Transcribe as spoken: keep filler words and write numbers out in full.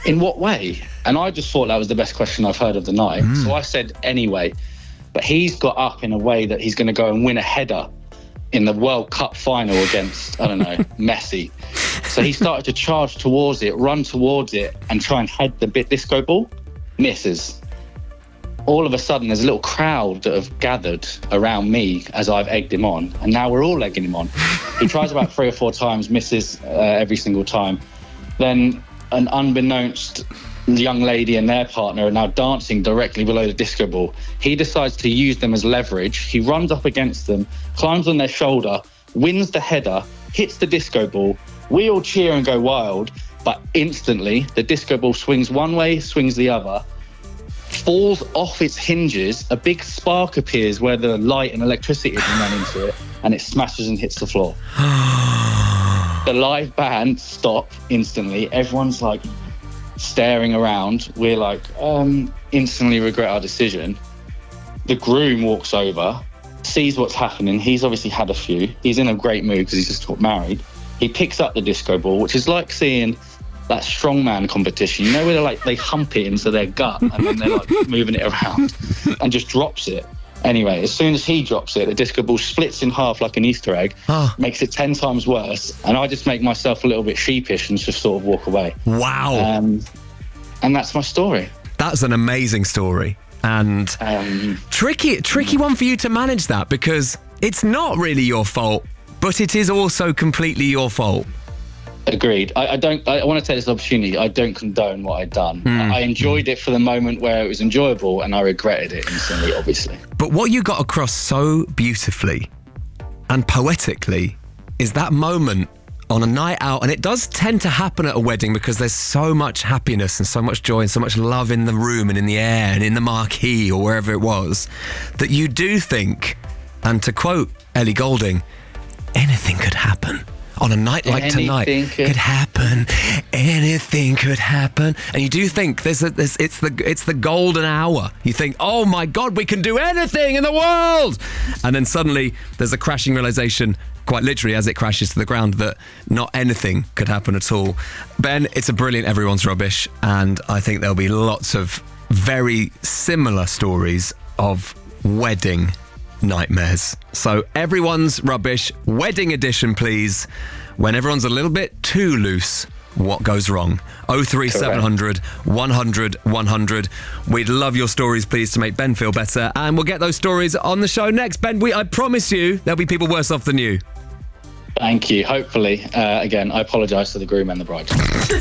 in what way? And I just thought that was the best question I've heard of the night. Mm. So I said, anyway. But he's got up in a way that he's going to go and win a header in the World Cup final against, I don't know, Messi. So he started to charge towards it, run towards it, and try and head the bit disco ball. Misses. All of a sudden, there's a little crowd that have gathered around me as I've egged him on, and now we're all egging him on. He tries about three or four times, misses uh, every single time. Then, an unbeknownst young lady and their partner are now dancing directly below the disco ball. He decides to use them as leverage. He runs up against them, climbs on their shoulder, wins the header, hits the disco ball. We all cheer and go wild, but instantly the disco ball swings one way, swings the other, falls off its hinges, a big spark appears where the light and electricity has run into it, and it smashes and hits the floor. The live band stop instantly. Everyone's like staring around. We're like, um, instantly regret our decision. The groom walks over, sees what's happening. He's obviously had a few. He's in a great mood because he's just got married. He picks up the disco ball, which is like seeing that strongman competition, you know, where they like they hump it into their gut and then they're like moving it around, and just drops it. Anyway, as soon as he drops it, the disco ball splits in half like an Easter egg, oh. makes it ten times worse, and I just make myself a little bit sheepish and just sort of walk away. Wow. Um, and that's my story. That's an amazing story. And um, tricky, tricky one for you to manage that, because it's not really your fault, but it is also completely your fault. Agreed. I, I don't. I want to take this opportunity. I don't condone what I'd done. Mm. I enjoyed it for the moment where it was enjoyable, and I regretted it instantly, obviously. But what you got across so beautifully and poetically is that moment on a night out, and it does tend to happen at a wedding because there's so much happiness and so much joy and so much love in the room and in the air and in the marquee or wherever it was, that you do think, and to quote Ellie Goulding, anything could happen. On a night like Anything tonight, could... could happen. Anything could happen, and you do think there's a, there's, it's the it's the golden hour. You think, oh my God, we can do anything in the world, and then suddenly there's a crashing realization, quite literally as it crashes to the ground, that not anything could happen at all. Ben, it's a brilliant Everyone's Rubbish, and I think there'll be lots of very similar stories of wedding nightmares. So Everyone's Rubbish, wedding edition, please. When everyone's a little bit too loose, what goes wrong? oh three seven hundred, one hundred, one hundred. We'd love your stories, please, to make Ben feel better. And we'll get those stories on the show next. Ben, we, I promise you, there'll be people worse off than you. Thank you. Hopefully. Uh, again, I apologise to the groom and the bride.